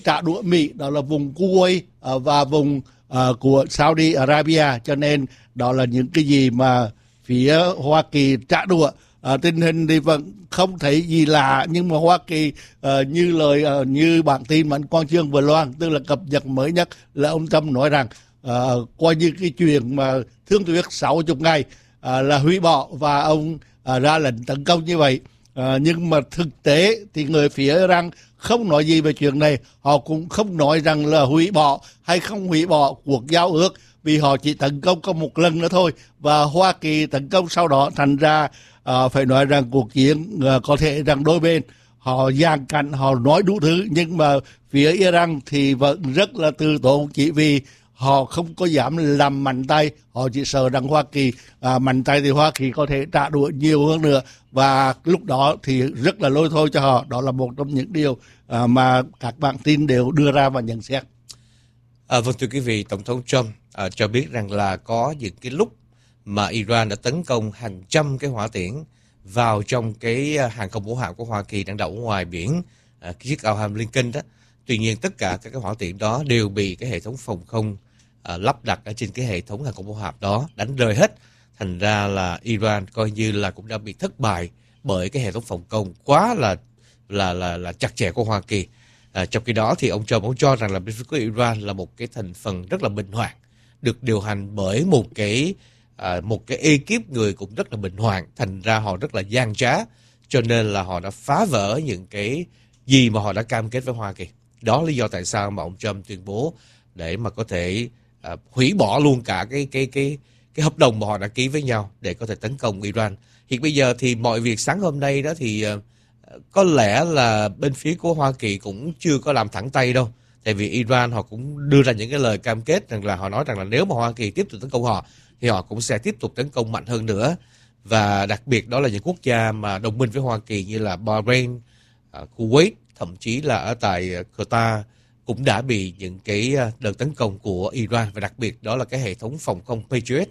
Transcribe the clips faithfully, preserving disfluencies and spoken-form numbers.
trả đũa Mỹ, đó là vùng Kuwait và vùng uh, của Saudi Arabia, cho nên đó là những cái gì mà phía Hoa Kỳ trả đũa. Uh, tình hình thì vẫn không thấy gì lạ, nhưng mà Hoa Kỳ uh, như lời uh, như bản tin mà anh Quang Chương vừa loan, tức là cập nhật mới nhất là ông Trump nói rằng uh, qua như cái chuyện mà thương thuyết sáu mươi ngày uh, là hủy bỏ và ông uh, ra lệnh tấn công như vậy. Uh, nhưng mà thực tế thì người phía Iran không nói gì về chuyện này, họ cũng không nói rằng là hủy bỏ hay không hủy bỏ cuộc giao ước, vì họ chỉ tấn công có một lần nữa thôi và Hoa Kỳ tấn công sau đó, thành ra À, phải nói rằng cuộc chiến à, có thể rằng đôi bên họ giằng cảnh, họ nói đủ thứ, nhưng mà phía Iran thì vẫn rất là từ tốn, chỉ vì họ không có dám làm mạnh tay, họ chỉ sợ rằng Hoa Kỳ à, mạnh tay thì Hoa Kỳ có thể trả đũa nhiều hơn nữa, và lúc đó thì rất là lôi thôi cho họ. Đó là một trong những điều à, mà các bản tin đều đưa ra và nhận xét. À, vâng, thưa quý vị, Tổng thống Trump à, cho biết rằng là có những cái lúc mà Iran đã tấn công hàng trăm cái hỏa tiễn vào trong cái hàng không mẫu hạm của Hoa Kỳ đang đậu ngoài biển à, chiếc Abraham Lincoln đó. Tuy nhiên tất cả các cái hỏa tiễn đó đều bị cái hệ thống phòng không à, lắp đặt ở trên cái hệ thống hàng không mẫu hạm đó đánh rơi hết. Thành ra là Iran coi như là cũng đã bị thất bại bởi cái hệ thống phòng không quá là là là, là chặt chẽ của Hoa Kỳ. À, trong khi đó thì ông Trump ông cho rằng là bên phía của Iran là một cái thành phần rất là bình hoạn, được điều hành bởi một cái À, một cái ekip người cũng rất là bình hoạn, thành ra họ rất là gian trá, cho nên là họ đã phá vỡ những cái gì mà họ đã cam kết với Hoa Kỳ. Đó là lý do tại sao mà ông Trump tuyên bố để mà có thể à, hủy bỏ luôn cả cái cái cái cái hợp đồng mà họ đã ký với nhau để có thể tấn công Iran. Hiện bây giờ thì mọi việc sáng hôm nay đó thì à, có lẽ là bên phía của Hoa Kỳ cũng chưa có làm thẳng tay đâu. Tại vì Iran họ cũng đưa ra những cái lời cam kết rằng là họ nói rằng là nếu mà Hoa Kỳ tiếp tục tấn công họ thì họ cũng sẽ tiếp tục tấn công mạnh hơn nữa. Và đặc biệt đó là những quốc gia mà đồng minh với Hoa Kỳ như là Bahrain, uh, Kuwait, thậm chí là ở tại Qatar cũng đã bị những cái đợt tấn công của Iran. Và đặc biệt đó là cái hệ thống phòng không Patriot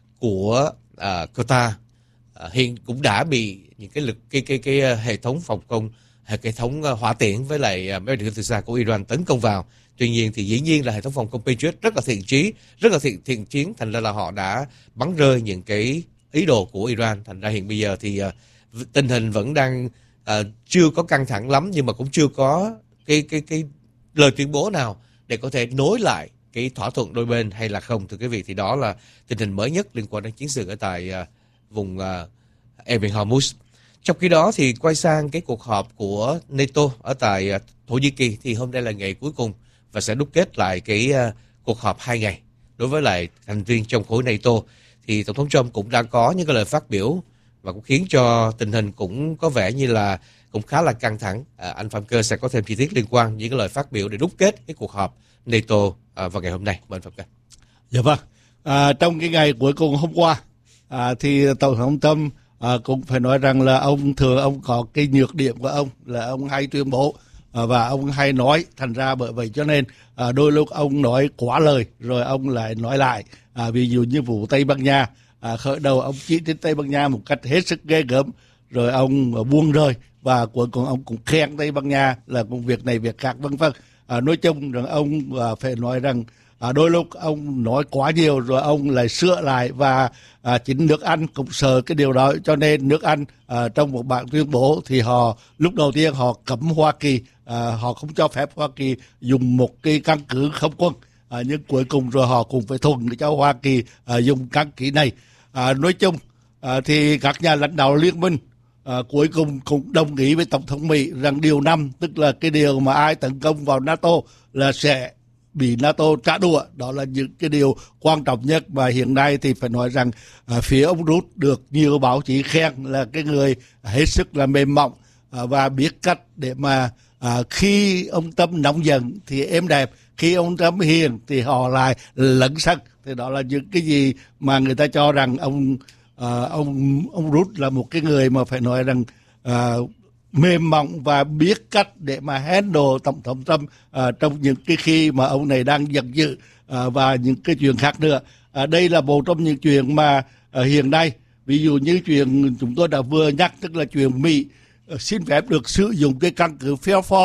của uh, Qatar uh, hiện cũng đã bị những cái lực cái cái cái, cái hệ thống phòng không, hệ thống uh, hỏa tiễn với lại máy bay trực thăng từ xa của Iran tấn công vào. Tuy nhiên thì dĩ nhiên là hệ thống phòng không Patriot rất là thiện chí, rất là thiện thiện chiến, thành ra là họ đã bắn rơi những cái ý đồ của Iran. Thành ra hiện bây giờ thì uh, tình hình vẫn đang uh, chưa có căng thẳng lắm, nhưng mà cũng chưa có cái cái cái lời tuyên bố nào để có thể nối lại cái thỏa thuận đôi bên hay là không, thưa quý vị. Thì đó là tình hình mới nhất liên quan đến chiến sự ở tại uh, vùng uh, eo biển Hormuz. Trong khi đó thì quay sang cái cuộc họp của NATO ở tại uh, Thổ Nhĩ Kỳ, thì hôm nay là ngày cuối cùng và sẽ đúc kết lại cái uh, cuộc họp hai ngày đối với lại thành viên trong khối NATO. Thì Tổng thống Trump cũng đã có những cái lời phát biểu và cũng khiến cho tình hình cũng có vẻ như là cũng khá là căng thẳng. À, anh Phạm Cơ sẽ có thêm chi tiết liên quan những cái lời phát biểu để đúc kết cái cuộc họp NATO à, vào ngày hôm nay. Mời anh Phạm Cơ. Dạ vâng. À, trong cái ngày cuối cùng hôm qua à, thì Tổng thống Trump à, cũng phải nói rằng là ông thường ông có cái nhược điểm của ông là ông hay tuyên bố à, và ông hay nói, thành ra bởi vậy cho nên à, đôi lúc ông nói quá lời rồi ông lại nói lại. À, ví dụ như vụ Tây Ban Nha, à, khởi đầu ông chỉ trích Tây Ban Nha một cách hết sức ghê gớm, rồi ông à, buông rơi và cuối cùng ông cũng khen Tây Ban Nha là công việc này việc khác vân vân. À, nói chung rằng ông à, phải nói rằng à, đôi lúc ông nói quá nhiều rồi ông lại sửa lại, và à, chính nước Anh cũng sợ cái điều đó, cho nên nước Anh à, trong một bản tuyên bố thì họ lúc đầu tiên họ cấm Hoa Kỳ, à, họ không cho phép Hoa Kỳ dùng một cái căn cứ không quân. À, nhưng cuối cùng rồi họ cũng phải thuận cho Hoa Kỳ à, dùng căn cứ này. À, nói chung à, thì các nhà lãnh đạo liên minh à, cuối cùng cũng đồng ý với Tổng thống Mỹ rằng điều năm, tức là cái điều mà ai tấn công vào NATO là sẽ bị NATO trả đũa. Đó là những cái điều quan trọng nhất, và hiện nay thì phải nói rằng à, phía ông Rút được nhiều báo chí khen là cái người hết sức là mềm mỏng à, và biết cách để mà à, khi ông Trump nóng giận thì êm đẹp, khi ông Trump hiền thì họ lại lấn sân. Thì đó là những cái gì mà người ta cho rằng ông à, ông ông Rút là một cái người mà phải nói rằng à, mềm mỏng và biết cách để mà handle Tổng thống Trump à, trong những cái khi mà ông này đang giận dữ à, và những cái chuyện khác nữa. À, đây là một trong những chuyện mà à, hiện nay, ví dụ như chuyện chúng tôi đã vừa nhắc, tức là chuyện Mỹ à, xin phép được sử dụng cái căn cứ Fairford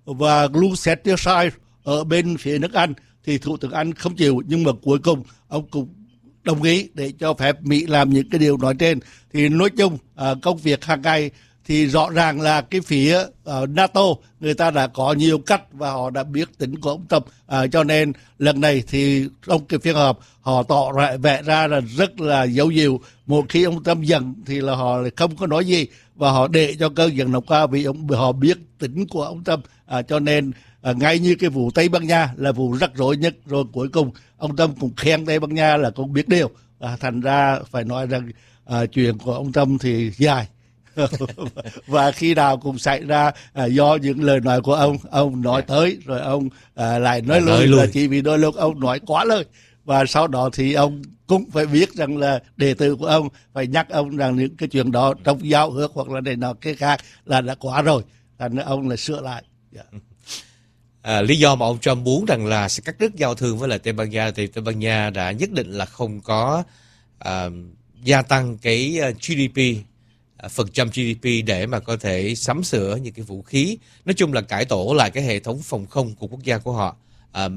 và Gloucestershire ở bên phía nước Anh, thì Thủ tướng Anh không chịu, nhưng mà cuối cùng ông cũng đồng ý để cho phép Mỹ làm những cái điều nói trên. Thì nói chung công việc hàng ngày thì rõ ràng là cái phía uh, NATO người ta đã có nhiều cách và họ đã biết tính của ông Trump, uh, cho nên lần này thì trong cái phiên họp họ tỏ ra vẻ ra là rất là dấu dịu. Một khi ông Trump giận thì là họ không có nói gì và họ để cho cơn giận nóng qua, vì ông họ biết tính của ông Trump, uh, cho nên uh, ngay như cái vụ Tây Ban Nha là vụ rắc rối nhất, rồi cuối cùng ông Trump cũng khen Tây Ban Nha là cũng biết điều, uh, thành ra phải nói rằng uh, chuyện của ông Trump thì dài. Và khi nào cũng xảy ra à, do những lời nói của ông ông nói yeah. tới rồi ông à, lại nói lui, là chỉ vì đôi lúc ông nói quá lời, và sau đó thì ông cũng phải biết rằng là đệ tử của ông phải nhắc ông rằng những cái chuyện đó trong giao ước hoặc là này nọ cái khác là đã quá rồi, thành ra ông lại sửa lại. Yeah. À, lý do mà ông Trump muốn rằng là sẽ cắt đứt giao thương với lại Tây Ban Nha thì Tây Ban Nha đã nhất định là không có à, gia tăng cái giê đê pê, phần trăm giê đê pê để mà có thể sắm sửa những cái vũ khí, nói chung là cải tổ lại cái hệ thống phòng không của quốc gia của họ, à,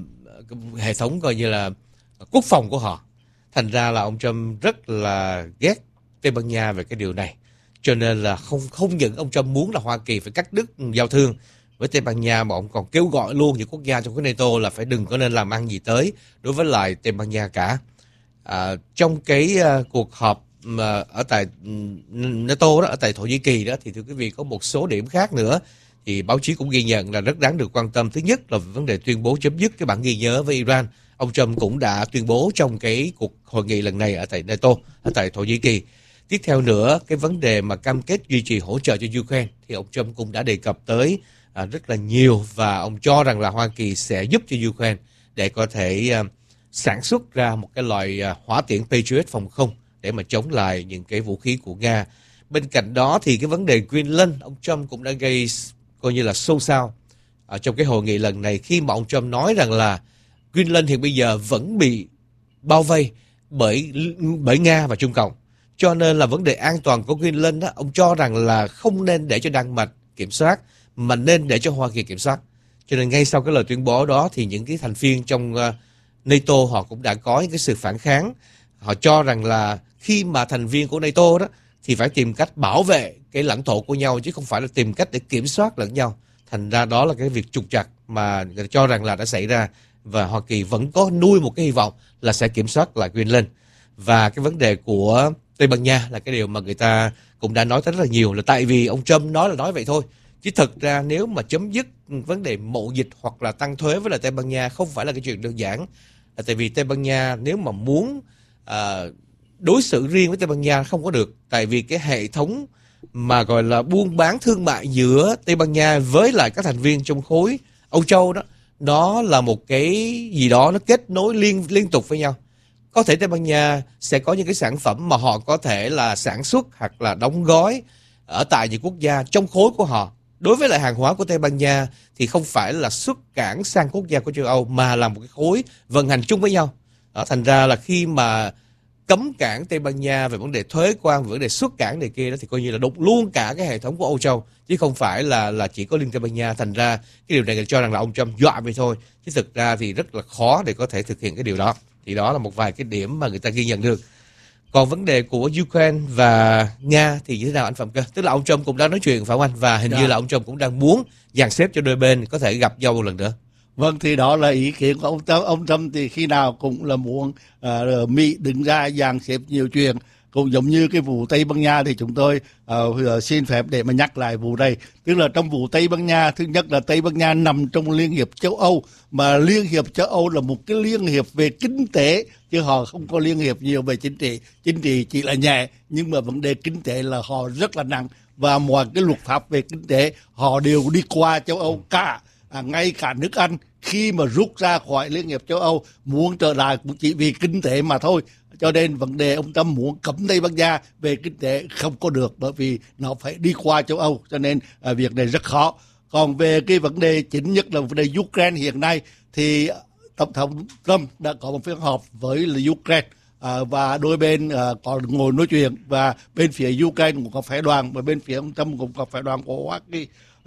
hệ thống coi như là quốc phòng của họ. Thành ra là ông Trump rất là ghét Tây Ban Nha về cái điều này, cho nên là không không những ông Trump muốn là Hoa Kỳ phải cắt đứt giao thương với Tây Ban Nha, mà ông còn kêu gọi luôn những quốc gia trong cái NATO là phải đừng có nên làm ăn gì tới đối với lại Tây Ban Nha cả. À, trong cái uh, cuộc họp mà ở tại NATO đó, ở tại Thổ Nhĩ Kỳ đó, thì thưa quý vị có một số điểm khác nữa thì báo chí cũng ghi nhận là rất đáng được quan tâm. Thứ nhất là vấn đề tuyên bố chấm dứt cái bản ghi nhớ với Iran. Ông Trump cũng đã tuyên bố trong cái cuộc hội nghị lần này ở tại NATO, ở tại Thổ Nhĩ Kỳ. Tiếp theo nữa, cái vấn đề mà cam kết duy trì hỗ trợ cho Ukraine thì ông Trump cũng đã đề cập tới à, rất là nhiều, và ông cho rằng là Hoa Kỳ sẽ giúp cho Ukraine để có thể à, sản xuất ra một cái loại à, hỏa tiễn Patriot phòng không để mà chống lại những cái vũ khí của Nga. Bên cạnh đó thì cái vấn đề Greenland, ông Trump cũng đã gây coi như là xôn xao ở trong cái hội nghị lần này, khi mà ông Trump nói rằng là Greenland hiện bây giờ vẫn bị bao vây bởi bởi Nga và Trung Cộng, cho nên là vấn đề an toàn của Greenland đó, ông cho rằng là không nên để cho Đan Mạch kiểm soát mà nên để cho Hoa Kỳ kiểm soát. Cho nên ngay sau cái lời tuyên bố đó thì những cái thành viên trong uh, NATO họ cũng đã có những cái sự phản kháng. Họ cho rằng là khi mà thành viên của NATO đó thì phải tìm cách bảo vệ cái lãnh thổ của nhau, chứ không phải là tìm cách để kiểm soát lẫn nhau. Thành ra đó là cái việc trục trặc mà người ta cho rằng là đã xảy ra, và Hoa Kỳ vẫn có nuôi một cái hy vọng là sẽ kiểm soát lại Greenland. Và cái vấn đề của Tây Ban Nha là cái điều mà người ta cũng đã nói rất là nhiều, là tại vì ông Trump nói là nói vậy thôi, chứ thực ra nếu mà chấm dứt vấn đề mậu dịch hoặc là tăng thuế với lại Tây Ban Nha không phải là cái chuyện đơn giản. Là tại vì Tây Ban Nha nếu mà muốn à, đối xử riêng với Tây Ban Nha không có được, tại vì cái hệ thống mà gọi là buôn bán thương mại giữa Tây Ban Nha với lại các thành viên trong khối Âu Châu đó, nó là một cái gì đó nó kết nối liên liên tục với nhau. Có thể Tây Ban Nha sẽ có những cái sản phẩm mà họ có thể là sản xuất hoặc là đóng gói ở tại những quốc gia trong khối của họ. Đối với lại hàng hóa của Tây Ban Nha thì không phải là xuất cảng sang quốc gia của châu Âu, mà là một cái khối vận hành chung với nhau. Đó, thành ra là khi mà cấm cản Tây Ban Nha về vấn đề thuế quan, về vấn đề xuất cảng này kia đó, thì coi như là đục luôn cả cái hệ thống của Âu Châu, chứ không phải là là chỉ có liên Tây Ban Nha. Thành ra cái điều này cho rằng là ông Trump dọa vậy thôi, chứ thực ra thì rất là khó để có thể thực hiện cái điều đó. Thì đó là một vài cái điểm mà người ta ghi nhận được. Còn vấn đề của Ukraine và Nga thì như thế nào anh Phạm Cơ? Tức là ông Trump cũng đang nói chuyện phải không anh? Và hình dạ. như là ông Trump cũng đang muốn dàn xếp cho đôi bên có thể gặp nhau một lần nữa. Vâng, thì đó là ý kiến của ông Trump. Ông Trump thì khi nào cũng là muốn uh, Mỹ đứng ra dàn xếp nhiều chuyện. Cũng giống như cái vụ Tây Ban Nha thì chúng tôi uh, xin phép để mà nhắc lại vụ này. Tức là trong vụ Tây Ban Nha, thứ nhất là Tây Ban Nha nằm trong Liên hiệp châu Âu, mà Liên hiệp châu Âu là một cái liên hiệp về kinh tế, chứ họ không có liên hiệp nhiều về chính trị. Chính trị chỉ là nhẹ, nhưng mà vấn đề kinh tế là họ rất là nặng, và mọi cái luật pháp về kinh tế họ đều đi qua châu Âu cả. À, ngay cả nước Anh khi mà rút ra khỏi Liên hiệp châu Âu muốn trở lại cũng chỉ vì kinh tế mà thôi. Cho nên vấn đề ông Trump muốn cấm Tây Ban Nha về kinh tế không có được, bởi vì nó phải đi qua châu Âu, cho nên à, việc này rất khó. Còn về cái vấn đề chính nhất là vấn đề Ukraine hiện nay thì Tổng thống Trump đã có một phiên họp với là Ukraine, à, và đôi bên à, có ngồi nói chuyện, và bên phía Ukraine cũng có phái đoàn, và bên phía ông Trump cũng có phái đoàn của Hoa Kỳ.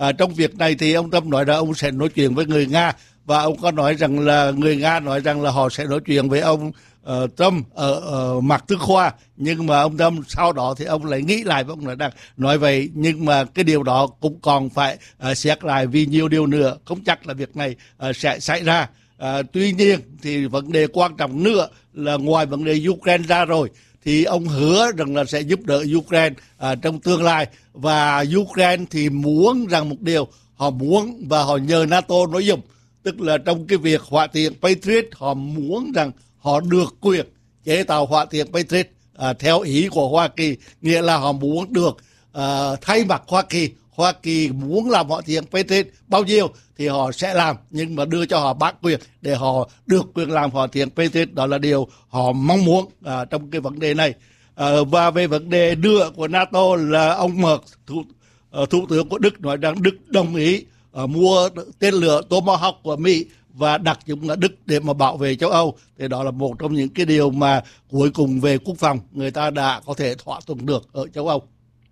À, trong việc này thì ông Trump nói là ông sẽ nói chuyện với người Nga, và ông có nói rằng là người Nga nói rằng là họ sẽ nói chuyện với ông uh, Trump ở, ở Mạc Tư Khoa, nhưng mà ông Trump sau đó thì ông lại nghĩ lại và ông nói rằng nói vậy, nhưng mà cái điều đó cũng còn phải uh, xét lại vì nhiều điều nữa, không chắc là việc này uh, sẽ xảy ra. Uh, tuy nhiên thì vấn đề quan trọng nữa là ngoài vấn đề Ukraine ra rồi thì ông hứa rằng là sẽ giúp đỡ Ukraine uh, trong tương lai, và Ukraine thì muốn rằng một điều, họ muốn và họ nhờ NATO nói dùng, tức là trong cái việc hỏa tiễn Patriot, họ muốn rằng họ được quyền chế tạo hỏa tiễn Patriot à, theo ý của Hoa Kỳ, nghĩa là họ muốn được à, thay mặt Hoa Kỳ. Hoa Kỳ muốn làm hỏa tiễn Patriot bao nhiêu thì họ sẽ làm, nhưng mà đưa cho họ bản quyền để họ được quyền làm hỏa tiễn Patriot, đó là điều họ mong muốn à, trong cái vấn đề này. À, và về vấn đề đưa của NATO là ông Merz, thủ, uh, thủ tướng của Đức, nói rằng Đức đồng ý uh, mua tên lửa Tomahawk của Mỹ và đặt chúng ở Đức để mà bảo vệ châu Âu. Thì đó là một trong những cái điều mà cuối cùng về quốc phòng người ta đã có thể thỏa thuận được ở châu Âu.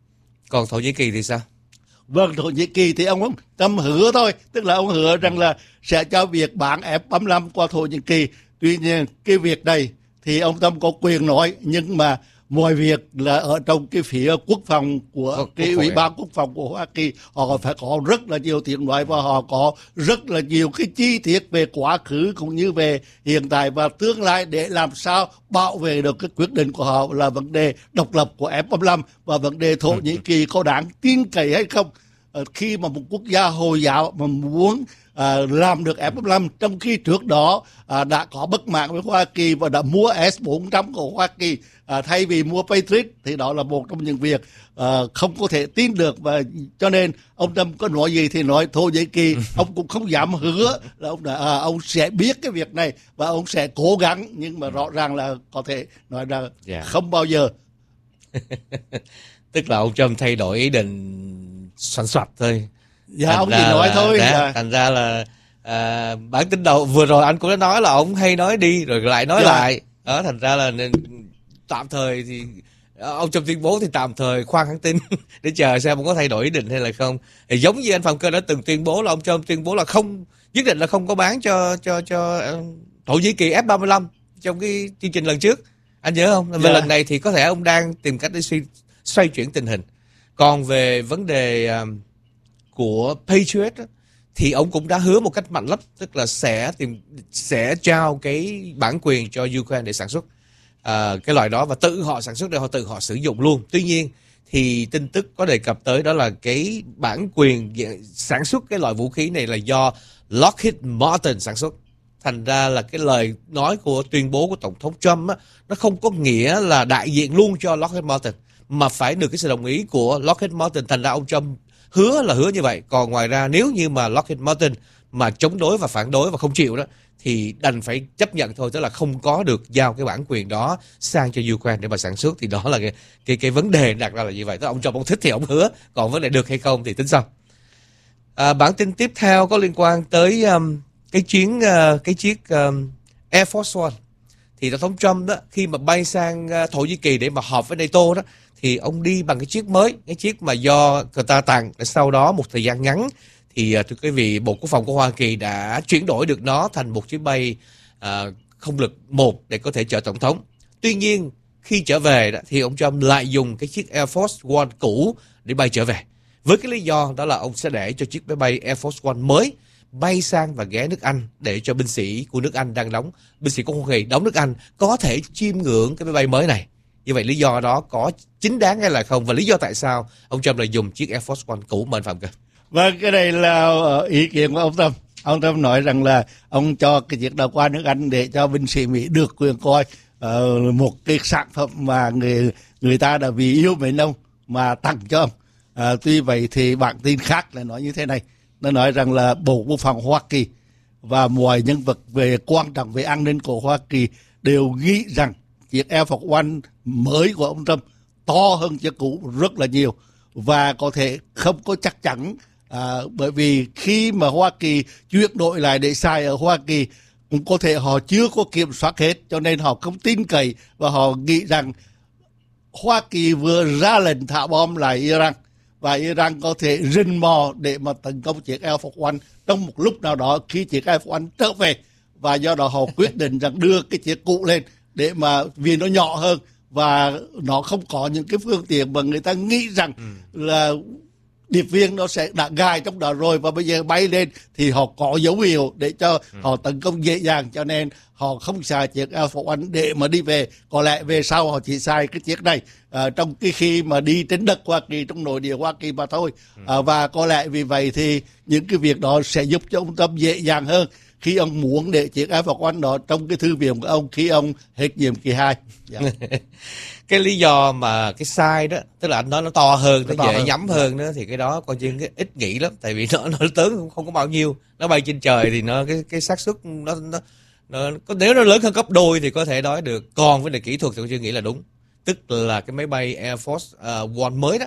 Còn Thổ Nhĩ Kỳ thì sao? Vâng, Thổ Nhĩ Kỳ thì ông Trump hứa thôi, tức là ông hứa rằng là sẽ cho việc bán F ba mươi lăm qua Thổ Nhĩ Kỳ. Tuy nhiên cái việc này thì ông Trump có quyền nói, nhưng mà mọi việc là ở trong cái phía quốc phòng của Quốc, cái Ủy ban Quốc phòng của Hoa Kỳ, họ phải có rất là nhiều tiếng nói và họ có rất là nhiều cái chi tiết về quá khứ cũng như về hiện tại và tương lai để làm sao bảo vệ được cái quyết định của họ là vấn đề độc lập của F ba mươi lăm và vấn đề Thổ Nhĩ Kỳ có đáng tin cậy hay không. Khi mà một quốc gia Hồi giáo mà muốn à, làm được F ba mươi lăm, trong khi trước đó à, đã có bất mãn với Hoa Kỳ và đã mua S bốn trăm của Hoa Kỳ à, thay vì mua Patriot, thì đó là một trong những việc à, không có thể tin được. Và cho nên ông Trump có nói gì thì nói, Thổ Nhĩ Kỳ ông cũng không dám hứa là ông, đã, à, ông sẽ biết cái việc này và ông sẽ cố gắng, nhưng mà rõ ràng là có thể nói là yeah. không bao giờ. Tức là ông Trump thay đổi ý định soạn soạt thôi. Dạ, thành ông chỉ nói là, thôi. Đã, dạ. Thành ra là à, bản tin đầu vừa rồi anh cũng đã nói là ông hay nói đi rồi lại nói dạ. lại. Đó, thành ra là nên, tạm thời thì ông Trump tuyên bố thì tạm thời khoan hãng tin để chờ xem ông có thay đổi ý định hay là không. Thì giống như anh Phạm Cơ đã từng tuyên bố là ông Trump tuyên bố là không, nhất định là không có bán cho cho cho Thổ Nhĩ Kỳ F ba mươi lăm trong cái chương trình lần trước. Anh nhớ không? Về dạ. lần này thì có thể ông đang tìm cách để suy, xoay chuyển tình hình. Còn về vấn đề um, của Patriot đó, thì ông cũng đã hứa một cách mạnh lắm, tức là sẽ tìm sẽ trao cái bản quyền cho Ukraine để sản xuất à, cái loại đó và tự họ sản xuất để họ tự họ sử dụng luôn. Tuy nhiên thì tin tức có đề cập tới đó là cái bản quyền sản xuất cái loại vũ khí này là do Lockheed Martin sản xuất. Thành ra là cái lời nói của tuyên bố của Tổng thống Trump á, nó không có nghĩa là đại diện luôn cho Lockheed Martin, mà phải được cái sự đồng ý của Lockheed Martin. Thành ra ông Trump hứa là hứa như vậy. Còn ngoài ra nếu như mà Lockheed Martin mà chống đối và phản đối và không chịu đó thì đành phải chấp nhận thôi, tức là không có được giao cái bản quyền đó sang cho Ukraine để mà sản xuất. Thì đó là cái cái, cái vấn đề đặt ra là như vậy. Tức là ông Trump ông thích thì ông hứa, còn vấn đề được hay không thì tính sau. À, bản tin tiếp theo có liên quan tới um, cái chuyến uh, cái chiếc um, Air Force One. Thì Tổng thống Trump đó khi mà bay sang uh, Thổ Nhĩ Kỳ để mà họp với NATO đó thì ông đi bằng cái chiếc mới, cái chiếc mà do người ta tặng. Sau đó một thời gian ngắn thì thưa quý vị, Bộ Quốc phòng của Hoa Kỳ đã chuyển đổi được nó thành một chiếc bay uh, không lực một để có thể chở tổng thống. Tuy nhiên khi trở về đó, thì ông Trump lại dùng cái chiếc Air Force One cũ để bay trở về, với cái lý do đó là ông sẽ để cho chiếc máy bay Air Force One mới bay sang và ghé nước Anh để cho binh sĩ của nước Anh đang đóng, binh sĩ của Hoa Kỳ đóng nước Anh có thể chiêm ngưỡng cái máy bay mới này. Như vậy lý do đó có chính đáng hay là không, và lý do tại sao ông Trump lại dùng chiếc Air Force One cũ mà anh Phạm Cơ? Vâng, cái này là ý kiến của ông Trump. Ông Trump nói rằng là ông cho cái chiếc đó qua nước Anh để cho binh sĩ Mỹ được quyền coi uh, một cái sản phẩm mà người người ta đã vì yêu mến ông mà tặng cho ông. Uh, tuy vậy thì bản tin khác là nói như thế này. Nó nói rằng là Bộ Quốc phòng Hoa Kỳ và mọi nhân vật về quan trọng về an ninh của Hoa Kỳ đều nghĩ rằng chiếc Air Force One mới của ông Trump to hơn chiếc cũ rất là nhiều, và có thể không có chắc chắn à, bởi vì khi mà Hoa Kỳ chuyển đổi lại để xài ở Hoa Kỳ cũng có thể họ chưa có kiểm soát hết, cho nên họ không tin cậy và họ nghĩ rằng Hoa Kỳ vừa ra lệnh thả bom lại Iran và Iran có thể rình mò để mà tấn công chiếc Air Force One trong một lúc nào đó khi chiếc Air Force One trở về, và do đó họ quyết định rằng đưa cái chiếc cũ lên để mà vì nó nhỏ hơn và nó không có những cái phương tiện mà người ta nghĩ rằng ừ. là điệp viên nó sẽ đã gài trong đó rồi, và bây giờ bay lên thì họ có dấu hiệu để cho ừ. họ tấn công dễ dàng, cho nên họ không xài chiếc Air Force One để mà đi về. Có lẽ về sau họ chỉ xài cái chiếc này à, trong cái khi mà đi trên đất Hoa Kỳ, trong nội địa Hoa Kỳ mà thôi. ừ. à, và có lẽ vì vậy thì những cái việc đó sẽ giúp cho ông Trump dễ dàng hơn khi ông muốn để chiếc Air Force One đó trong cái thư viện của ông khi ông hết nhiệm kỳ hai. Dạ. Cái lý do mà cái size đó, tức là anh nói nó to hơn, nó, nó dễ hơn. nhắm hơn đó, thì cái đó coi như cái ít nghĩ lắm, tại vì nó nó lớn cũng không có bao nhiêu, nó bay trên trời thì nó cái cái xác suất nó nó, nó nếu nó lớn hơn gấp đôi thì có thể nói được. Còn vấn đề kỹ thuật thì tôi chưa nghĩ là đúng, tức là cái máy bay Air Force uh, One mới đó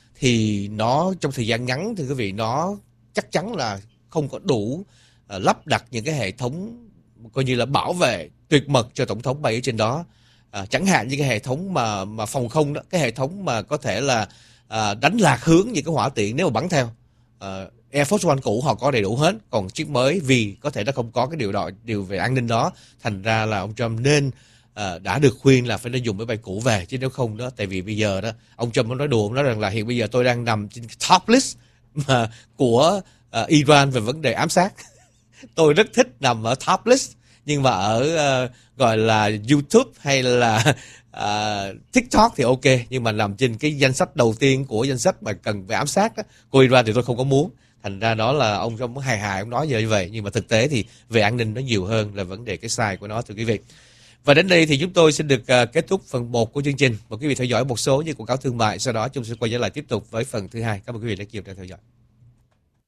thì nó trong thời gian ngắn thì quý vị nó chắc chắn là không có đủ uh, lắp đặt những cái hệ thống coi như là bảo vệ tuyệt mật cho tổng thống bay ở trên đó. À, chẳng hạn như cái hệ thống mà mà phòng không đó, cái hệ thống mà có thể là à, đánh lạc hướng những cái hỏa tiễn nếu mà bắn theo. à, Air Force One cũ họ có đầy đủ hết, còn chiếc mới vì có thể nó không có cái điều đó, điều về an ninh đó, thành ra là ông Trump nên à, đã được khuyên là phải nên dùng máy bay cũ về, chứ nếu không đó, tại vì bây giờ đó ông Trump nói đùa, ông nói rằng là hiện bây giờ tôi đang nằm trên top list mà của à, Iran về vấn đề ám sát. Tôi rất thích nằm ở top list, nhưng mà ở uh, gọi là YouTube hay là uh, TikTok thì ok, nhưng mà nằm trên cái danh sách đầu tiên của danh sách mà cần về ám sát đó, của Iran thì tôi không có muốn. Thành ra đó là ông ông hài hài ông nói như vậy, nhưng mà thực tế thì về an ninh nó nhiều hơn là vấn đề cái size của nó, thưa quý vị. Và đến đây thì chúng tôi xin được uh, kết thúc phần một của chương trình. Mời quý vị theo dõi một số những quảng cáo thương mại, sau đó chúng tôi sẽ quay trở lại tiếp tục với phần thứ hai. Cảm ơn quý vị đã chịu theo dõi.